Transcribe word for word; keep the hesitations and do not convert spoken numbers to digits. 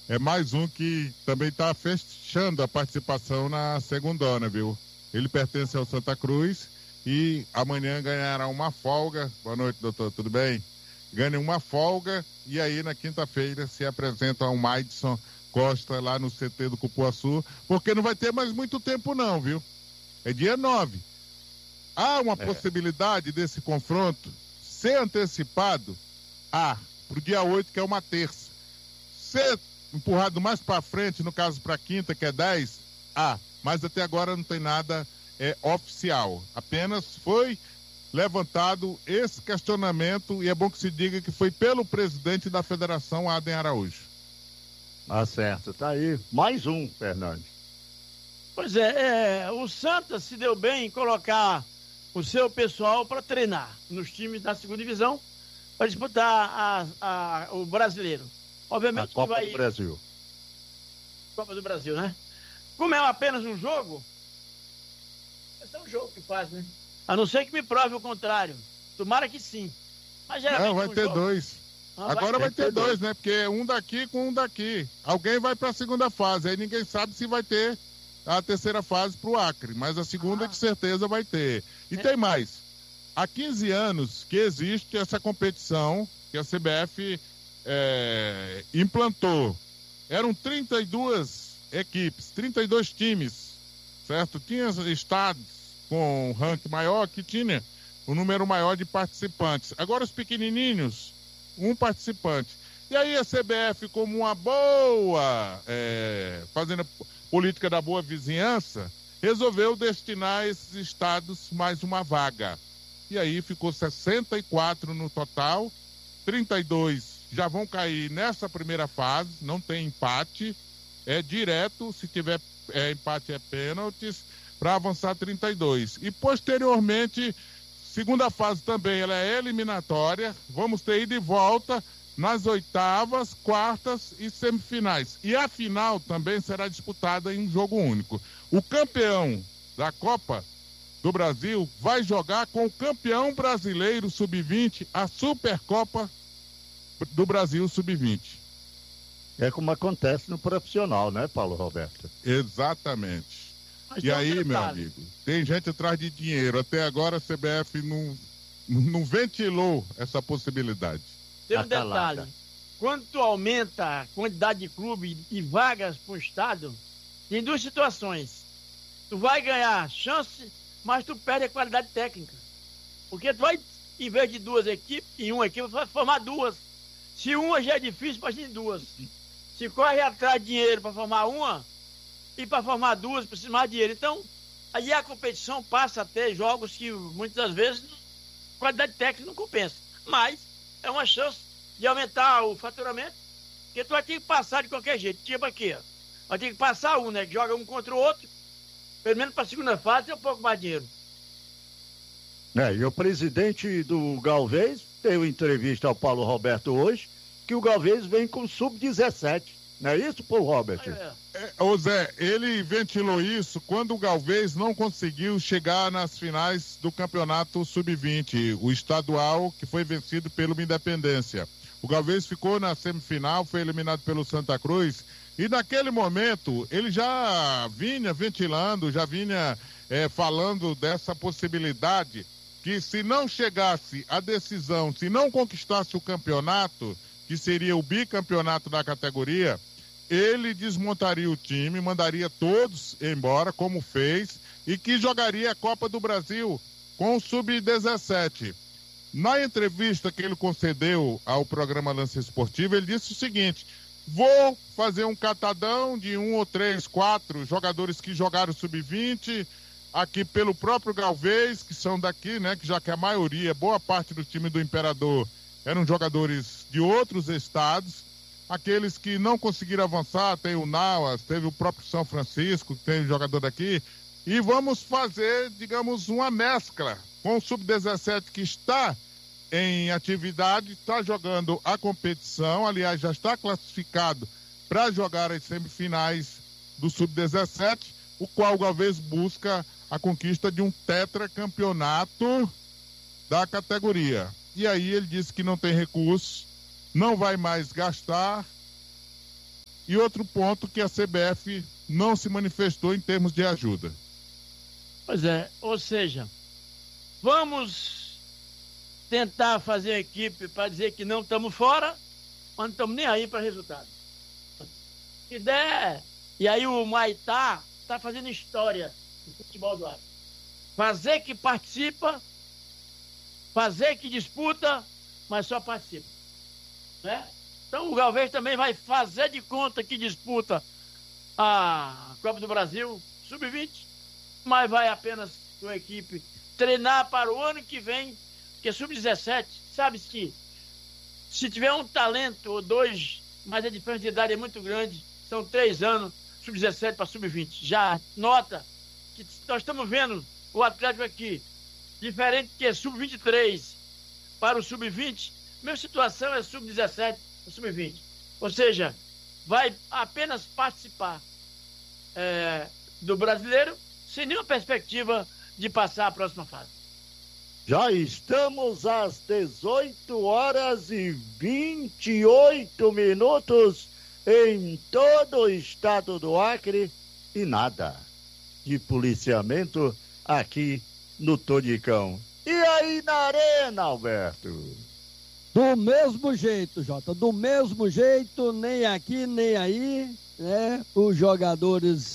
é mais um que também está fechando a participação na segundona, viu? Ele pertence ao Santa Cruz e amanhã ganhará uma folga. Boa noite, doutor, tudo bem? Ganha uma folga e aí na quinta-feira se apresenta ao Maidson Costa lá no C T do Cupuaçu, porque não vai ter mais muito tempo não, viu? É dia nove. Há uma é. possibilidade desse confronto ser antecipado a para o dia oito, que é uma terça. Ser empurrado mais para frente, no caso para quinta, que é dez, há. Mas até agora não tem nada é, oficial. Apenas foi levantado esse questionamento e é bom que se diga que foi pelo presidente da Federação, Adem Araújo. Ah, certo. Tá aí. Mais um, Fernandes. Pois é, é, o Santa se deu bem em colocar o seu pessoal para treinar nos times da segunda divisão para disputar a, a, o brasileiro. Obviamente a Copa que vai... do Brasil. Copa do Brasil, né? Como é apenas um jogo, é um jogo que faz, né? A não ser que me prove o contrário. Tomara que sim. Mas geralmente não, vai um ter jogo... dois. Ah, Agora vai, vai ter, ter dois, dois, né? Porque um daqui com um daqui. Alguém vai para a segunda fase. Aí ninguém sabe se vai ter a terceira fase para o Acre. Mas a segunda, ah. de certeza, vai ter. E é. tem mais. Há quinze anos que existe essa competição que a C B F é, implantou. Eram trinta e duas equipes, trinta e dois times, certo? Tinha estados com ranking maior que tinha o número maior de participantes. Agora os pequenininhos, um participante. E aí a C B F, como uma boa, é, fazendo a política da boa vizinhança, resolveu destinar a esses estados mais uma vaga. E aí ficou sessenta e quatro no total, trinta e dois já vão cair nessa primeira fase, não tem empate, é direto, se tiver é, empate é pênaltis, para avançar trinta e dois. E posteriormente, segunda fase também, ela é eliminatória, vamos ter ida e volta nas oitavas, quartas e semifinais. E a final também será disputada em um jogo único. O campeão da Copa do Brasil vai jogar com o campeão brasileiro sub vinte, a Supercopa do Brasil sub vinte. É como acontece no profissional, né, Paulo Roberto? Exatamente. Mas e aí, meu amigo, tem gente atrás de dinheiro. Até agora a C B F não, não ventilou essa possibilidade. Tem um detalhe. Quando tu aumenta a quantidade de clube e vagas para o estado, tem duas situações. Tu vai ganhar chance, mas tu perde a qualidade técnica. Porque tu vai, em vez de duas equipes, em uma equipe, tu vai formar duas. Se uma já é difícil, imagine duas. Se corre atrás de dinheiro para formar uma, e para formar duas, precisa mais dinheiro. Então, aí a competição passa a ter jogos que muitas das vezes a qualidade técnica não compensa. Mas é uma chance de aumentar o faturamento, porque tu vai ter que passar de qualquer jeito. Tipo aqui, ó. Vai ter que passar um, né? Que joga um contra o outro. Pelo menos para a segunda fase é um pouco mais de dinheiro. É, e o presidente do Galvez deu entrevista ao Paulo Roberto hoje, que o Galvez vem com sub dezessete. Não é isso, Paulo Robert? É, é. Ô Zé, ele ventilou isso quando o Galvez não conseguiu chegar nas finais do campeonato sub vinte, o estadual que foi vencido pelo Independência. O Galvez ficou na semifinal, foi eliminado pelo Santa Cruz, e naquele momento ele já vinha ventilando, já vinha é, falando dessa possibilidade que se não chegasse à decisão, se não conquistasse o campeonato, que seria o bicampeonato da categoria, ele desmontaria o time, mandaria todos embora, como fez, e que jogaria a Copa do Brasil com o sub dezessete. Na entrevista que ele concedeu ao programa Lance Esportivo, ele disse o seguinte: vou fazer um catadão de um ou três, quatro jogadores que jogaram sub vinte, aqui pelo próprio Galvez, que são daqui, né, que já que a maioria, boa parte do time do Imperador eram jogadores de outros estados. Aqueles que não conseguiram avançar, tem o Nauas, teve o próprio São Francisco, que tem um jogador daqui, e vamos fazer, digamos, uma mescla com o sub dezessete que está em atividade, está jogando a competição, aliás, já está classificado para jogar as semifinais do sub dezessete, o qual o Galvez busca a conquista de um tetracampeonato da categoria. E aí ele disse que não tem recursos, não vai mais gastar, E outro ponto que a C B F não se manifestou em termos de ajuda. Pois é, ou seja, vamos tentar fazer a equipe para dizer que não estamos fora, mas não estamos nem aí para resultado. Se der, e aí o Maitá está fazendo história no futebol do Acre. Fazer que participa, fazer que disputa, mas só participa. Né? Então o Galvez também vai fazer de conta que disputa a Copa do Brasil sub vinte, mas vai apenas com a equipe treinar para o ano que vem, porque sub dezessete, sabe-se que se tiver um talento ou dois, mas a diferença de idade é muito grande, são três anos, sub dezessete para sub vinte. Já nota que nós estamos vendo o Atlético aqui, diferente que é sub vinte e três para o sub vinte, mesma situação é sub dezessete para sub vinte. Ou seja, vai apenas participar é, do brasileiro, sem nenhuma perspectiva de passar a próxima fase. Já estamos às dezoito horas e vinte e oito minutos em todo o estado do Acre e nada de policiamento aqui no Tonicão. E aí na arena, Alberto? Do mesmo jeito, Jota, do mesmo jeito, nem aqui nem aí, né? Os jogadores